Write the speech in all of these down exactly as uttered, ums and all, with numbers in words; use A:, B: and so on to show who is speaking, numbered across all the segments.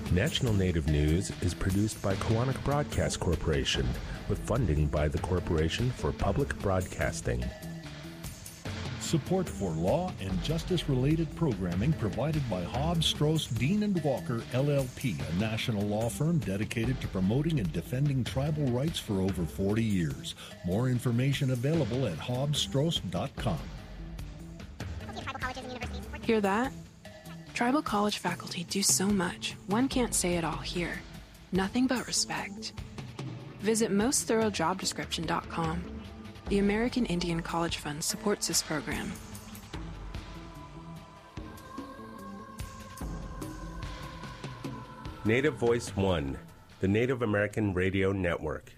A: National Native News is produced by Koahnic Broadcast Corporation with funding by the Corporation for Public Broadcasting.
B: Support for law and justice-related programming provided by Hobbs, Strauss, Dean and Walker, L L P, a national law firm dedicated to promoting and defending tribal rights for over forty years. More information available at hobbs strauss dot com.
C: Hear that? Tribal college faculty do so much, one can't say it all here. Nothing but respect. Visit most thorough job description dot com. The American Indian College Fund supports this program.
A: Native Voice One, the Native American Radio Network.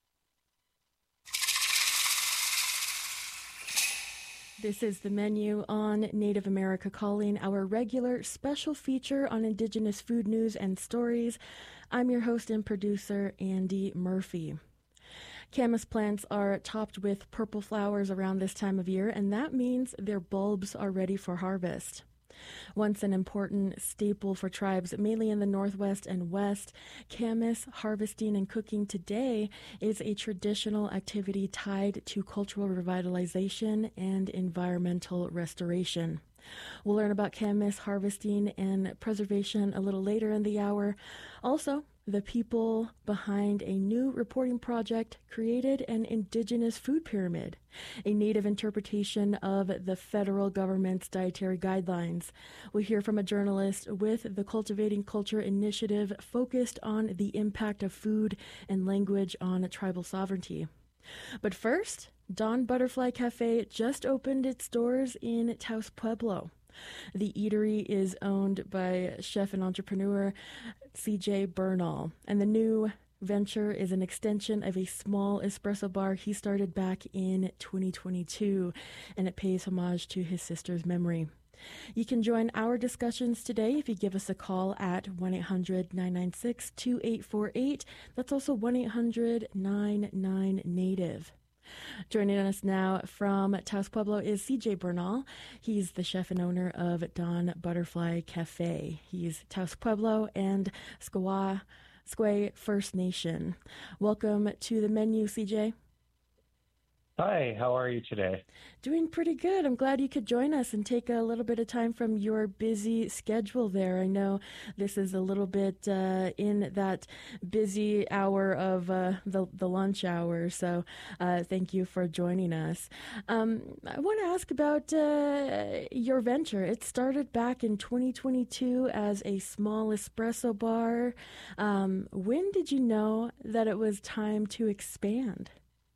D: This is the menu on Native America Calling, our regular special feature on Indigenous food news and stories. I'm your host and producer, Andy Murphy. Camas plants are topped with purple flowers around this time of year, and that means their bulbs are ready for harvest. Once an important staple for tribes, mainly in the Northwest and West, Camas harvesting and cooking today is a traditional activity tied to cultural revitalization and environmental restoration. We'll learn about Camas harvesting and preservation a little later in the hour. Also, the people behind a new reporting project created an Indigenous food pyramid, a native interpretation of the federal government's dietary guidelines. We'll hear from a journalist with the Cultivating Culture Initiative focused on the impact of food and language on tribal sovereignty. But first, Dawn Butterfly Cafe just opened its doors in Taos Pueblo. The eatery is owned by chef and entrepreneur C J Bernal, and the new venture is an extension of a small espresso bar he started back in twenty twenty-two, and it pays homage to his sister's memory. You can join our discussions today if you give us a call at one eight hundred nine nine six two eight four eight. That's also one eight hundred nine nine native. Joining us now from Taos Pueblo is C J Bernal. He's the chef and owner of Dawn Butterfly Cafe. He's Taos Pueblo and Squaw Squay First Nation. Welcome to the menu, C J.
E: Hi, how are you today?
D: Doing pretty good. I'm glad you could join us and take a little bit of time from your busy schedule there. I know this is a little bit uh, in that busy hour of uh, the, the lunch hour, so uh, thank you for joining us. Um, I want to ask about uh, your venture. It started back in twenty twenty-two as a small espresso bar. Um, when did you know that it was time to expand?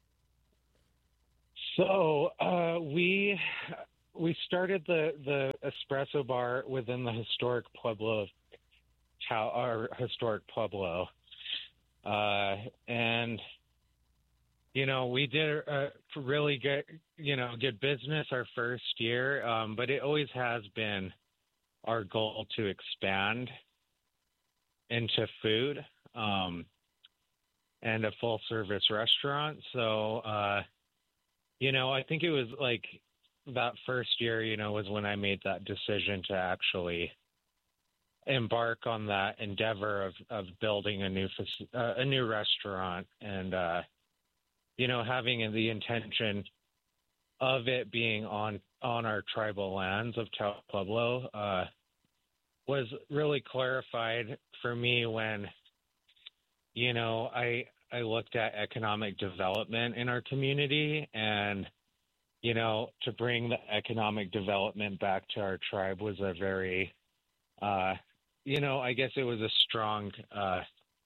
E: So uh, we we started the, the espresso bar within the historic Pueblo of Tao, our historic Pueblo, uh, and you know we did uh, really good you know good business our first year, um, but it always has been our goal to expand into food um, and a full service restaurant. So. Uh, You know, I think it was like that first year, you know, was when I made that decision to actually embark on that endeavor of, of building a new uh, a new restaurant and, uh, you know, having the intention of it being on, on our tribal lands of Taos Pueblo uh, was really clarified for me when, you know, I – I looked at economic development in our community, and, you know, to bring the economic development back to our tribe was a very, uh, you know, I guess it was a strong uh,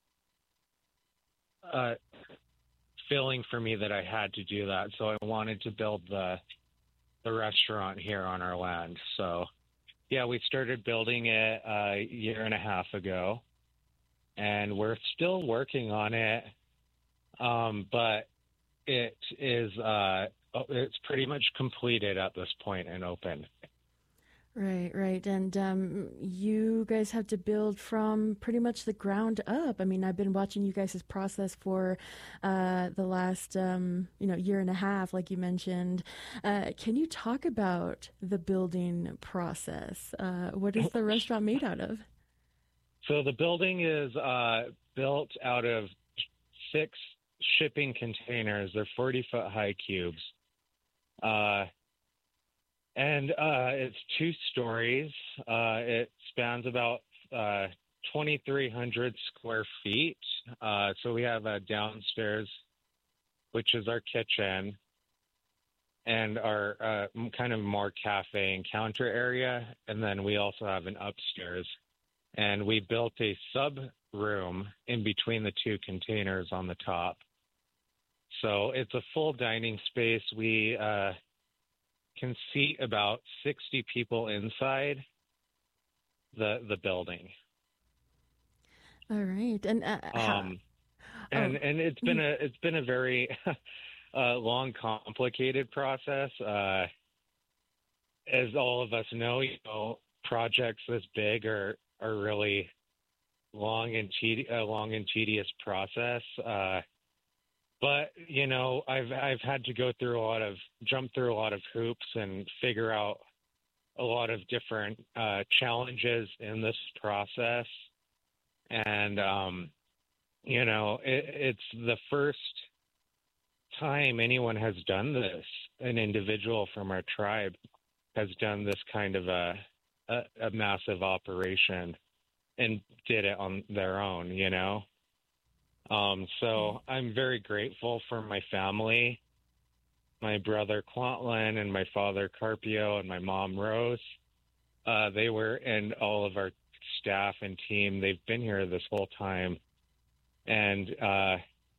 E: uh, feeling for me that I had to do that. So I wanted to build the the restaurant here on our land. So, yeah, we started building it a year and a half ago, and we're still working on it. Um, but it is, uh, it's pretty much completed at this point and open.
D: Right, right. And um, you guys have to build from pretty much the ground up. I mean, I've been watching you guys' process for uh, the last, um, you know, year and a half, like you mentioned. Uh, can you talk about the building process? Uh, what is the restaurant made out of?
E: So the building is uh, built out of six shipping containers. They're forty-foot high cubes. Uh, and uh, it's two stories. Uh, it spans about uh, twenty-three hundred square feet. Uh, so we have a downstairs, which is our kitchen, and our uh, kind of more cafe and counter area. And then we also have an upstairs. And we built a sub room in between the two containers on the top. So it's a full dining space. We uh, can seat about sixty people inside the the building.
D: All right, and uh,
E: um, and oh. and it's been a it's been a very uh, long, complicated process. Uh, as all of us know, you know, projects this big are are really long and tedi- a long and tedious process. Uh, but you know, I've I've had to go through a lot of jump through a lot of hoops and figure out a lot of different uh, challenges in this process. And um, you know, it, it's the first time anyone has done this. An individual from our tribe has done this kind of a A, a massive operation and did it on their own, you know? Um, so I'm very grateful for my family, my brother Quantlin and my father Carpio and my mom Rose. Uh, they were, and all of our staff and team, they've been here this whole time. And, uh,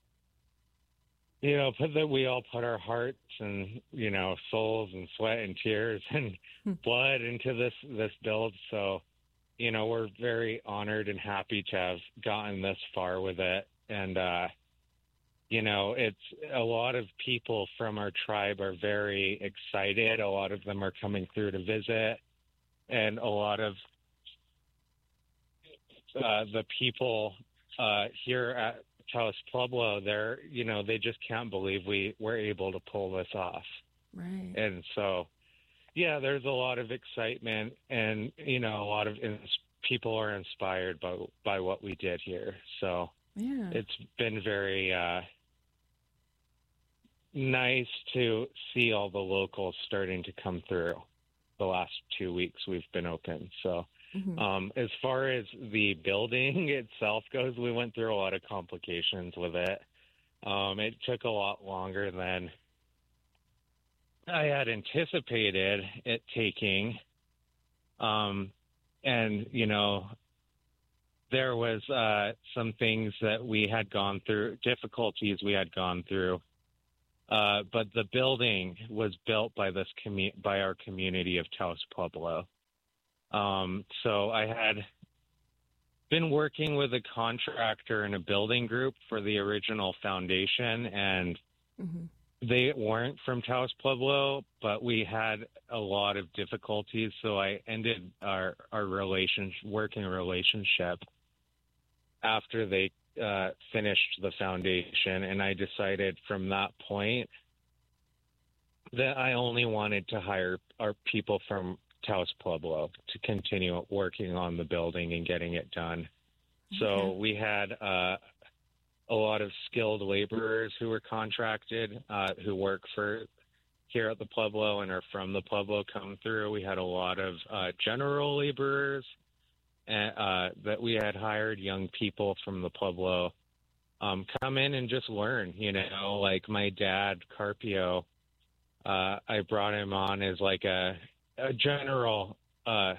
E: you know, put that we all put our hearts and, you know, souls and sweat and tears and blood into this, this build. So, you know, we're very honored and happy to have gotten this far with it. And, uh, you know, it's a lot of people from our tribe are very excited. A lot of them are coming through to visit. And a lot of uh, the people uh, here at Taos Pueblo, they're, you know, they just can't believe we were able to pull this off.
D: Right.
E: And so, yeah, there's a lot of excitement, and, you know, a lot of ins- people are inspired by, by what we did here. So
D: yeah,
E: it's been very uh, nice to see all the locals starting to come through the last two weeks we've been open. So
D: mm-hmm.
E: um, as far as the building itself goes, we went through a lot of complications with it. Um, it took a lot longer than I had anticipated it taking. Um, and, you know, there was uh, some things that we had gone through, difficulties we had gone through. Uh, but the building was built by this commu- by our community of Taos Pueblo. Um, so I had been working with a contractor and a building group for the original foundation, and
D: mm-hmm.
E: they weren't from Taos Pueblo, but we had a lot of difficulties. So I ended our, our relationship, working relationship after they uh, finished the foundation. And I decided from that point that I only wanted to hire our people from Taos Pueblo to continue working on the building and getting it done. Okay. So we had uh, a lot of skilled laborers who were contracted, uh, who work for here at the Pueblo and are from the Pueblo come through. We had a lot of uh, general laborers uh, that we had hired, young people from the Pueblo, um, come in and just learn, you know, like my dad, Carpio, uh, I brought him on as like a, a general uh,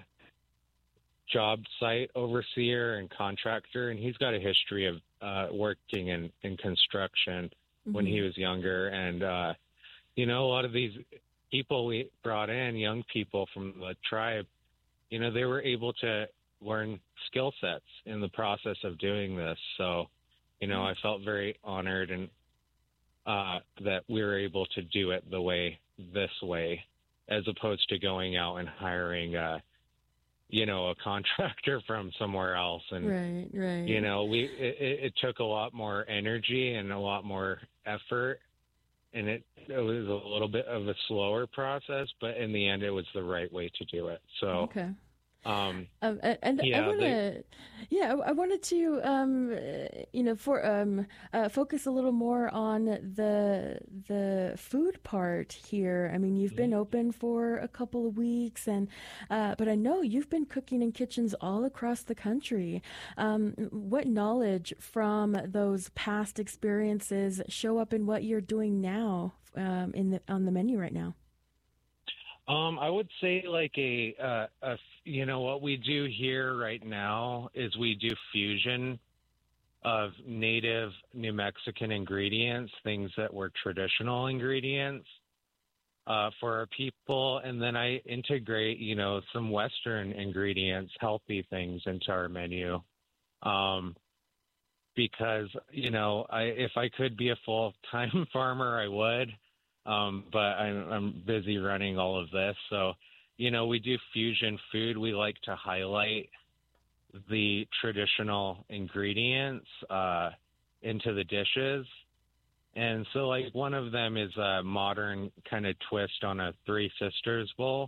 E: job site overseer and contractor, and he's got a history of uh, working in, in construction mm-hmm. when he was younger. And, uh, you know, a lot of these people we brought in, young people from the tribe, you know, they were able to learn skill sets in the process of doing this. So, you know, I felt very honored and uh, that we were able to do it the way, this way, as opposed to going out and hiring, uh, you know, a contractor from somewhere else. And,
D: right, right.
E: you know, we, it, it took a lot more energy and a lot more effort, and it, it was a little bit of a slower process, but in the end, it was the right way to do it. So,
D: okay.
E: Um,
D: um, and and
E: yeah,
D: I want to,
E: they,
D: yeah, I, I wanted to, um, uh, you know, for um, uh, focus a little more on the the food part here. I mean, you've been open for a couple of weeks, and uh, but I know you've been cooking in kitchens all across the country. Um, what knowledge from those past experiences show up in what you're doing now um, in the on the menu right now?
E: Um, I would say like a, uh, a, you know, what we do here right now is we do fusion of native New Mexican ingredients, things that were traditional ingredients uh, for our people. And then I integrate, you know, some Western ingredients, healthy things into our menu. Um, because, you know, I, if I could be a full-time farmer, I would. Um, but I'm, I'm busy running all of this. So, you know, we do fusion food. We like to highlight the traditional ingredients uh, into the dishes. And so, like, one of them is a modern kind of twist on a Three Sisters bowl,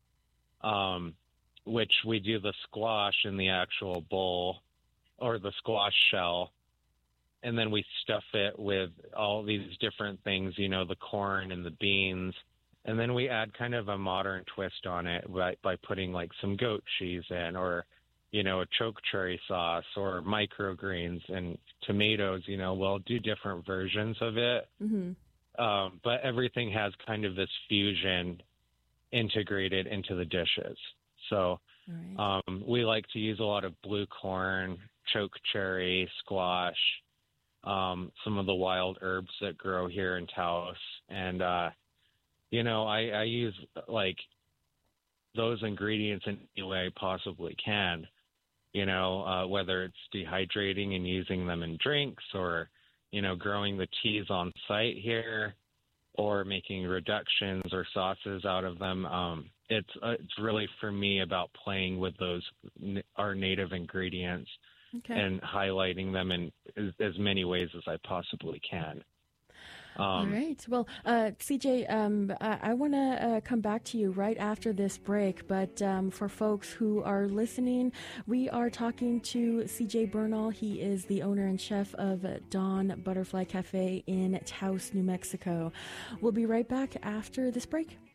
E: um, which we do the squash in the actual bowl or the squash shell. And then we stuff it with all these different things, you know, the corn and the beans. And then we add kind of a modern twist on it by, by putting like some goat cheese in or, you know, a choke cherry sauce or microgreens and tomatoes, you know, we'll do different versions of it. Mm-hmm. Um, but everything has kind of this fusion integrated into the dishes. So right. um, we like to use a lot of blue corn, choke cherry, squash, um, some of the wild herbs that grow here in Taos. And, uh, you know, I, I use like those ingredients in any way I possibly can, you know, uh, whether it's dehydrating and using them in drinks or, you know, growing the teas on site here or making reductions or sauces out of them. Um, it's, uh, it's really for me about playing with those, our native ingredients. Okay. And highlighting them in as, as many ways as I possibly can. Um,
D: All right. Well, uh, C J, um, I, I want to uh, come back to you right after this break. But um, for folks who are listening, we are talking to C J Bernal. He is the owner and chef of Dawn Butterfly Cafe in Taos, New Mexico. We'll be right back after this break.